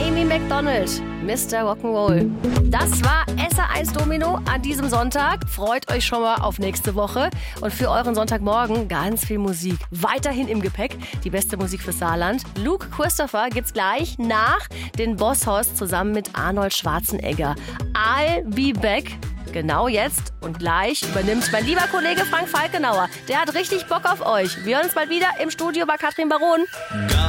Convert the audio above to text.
Amy Macdonald, Mr. Rock'n'Roll. Das war SR1 Domino an diesem Sonntag. Freut euch schon mal auf nächste Woche. Und für euren Sonntagmorgen ganz viel Musik. Weiterhin im Gepäck die beste Musik fürs Saarland. Luke Christopher gibt's gleich nach den Boss-Hoss zusammen mit Arnold Schwarzenegger. I'll be back. Genau jetzt und gleich übernimmt mein lieber Kollege Frank Falkenauer. Der hat richtig Bock auf euch. Wir hören uns bald wieder im Studio bei Katrin Baron.